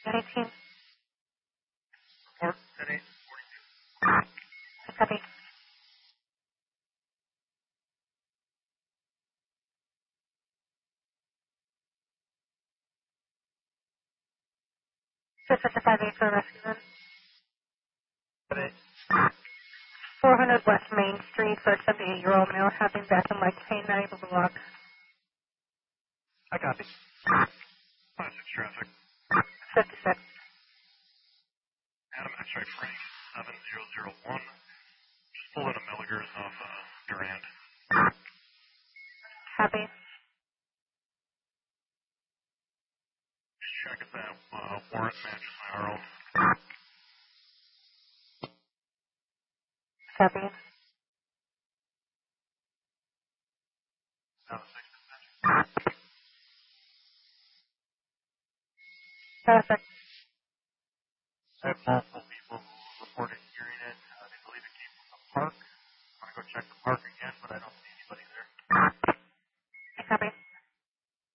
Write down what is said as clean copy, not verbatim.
18. Report at 8. Copy. Just at the 5-8 for rescue then. At 8. 400 West Main Street for a 78-year-old male having back and leg pain, not able to walk. I copy. 5-6 traffic. 56. Adam X-ray Frank 7001. Just pulled out a Milligers off Durand. Copy. Just check if that warrant matches my RO. Copy. 6. Perfect. I have multiple